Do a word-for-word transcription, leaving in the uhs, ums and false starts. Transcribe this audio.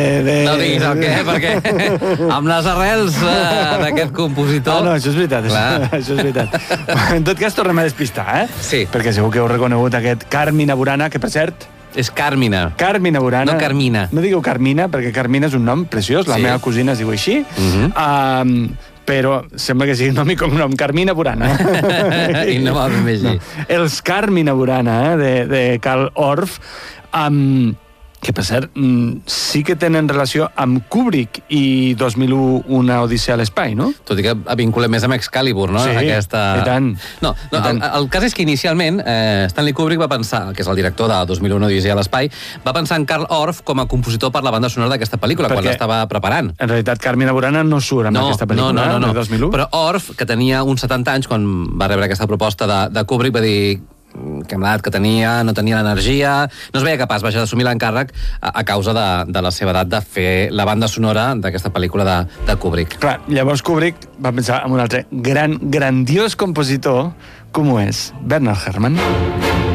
De... No diguis el què, perquè amb les arrels uh, d'aquest compositor... Ah, no, això és veritat, això, això és veritat. En tot cas, tornem a despistar, eh? Sí. Perquè segur que heu reconegut aquest Carmina Burana, que, per cert... És Carmina. Carmina Burana. No Carmina. No digueu Carmina, perquè Carmina és un nom preciós, la Sí. meva cosina es diu així, Mhm. um, però sembla que sigui nom i cognom, Carmina Burana. I no va ben bé així. No. Els Carmina Burana, eh, de, de Karl Orff, um, que per cert, mm, sí que tenen relació amb Kubrick i dos mil u, Una odissea a l'espai, no? Tot i que vinculem més amb Excalibur, no? Sí, Aquesta... i tant. No, no I tant. el, el cas és que inicialment eh, Stanley Kubrick va pensar, que és el director de dos mil u, Una odissea a l'espai, va pensar en Karl Orff com a compositor per la banda sonora d'aquesta pel·lícula, Perquè quan l'estava preparant. En realitat, Carmina Burana no surt amb No, aquesta no, pel·lícula, no, no, no. de dos mil u. Però Orff, que tenia uns setanta anys quan va rebre aquesta proposta de, de Kubrick, va dir que amb l'edat que tenia, no tenia l'energia, no es veia capaç, vaja, d'assumir l'encàrrec a, a causa de, de la seva edat de fer la banda sonora d'aquesta pel·lícula de, de Kubrick. Clar, llavors Kubrick va pensar en un altre gran, grandiós compositor, com ho és Bernard Herrmann.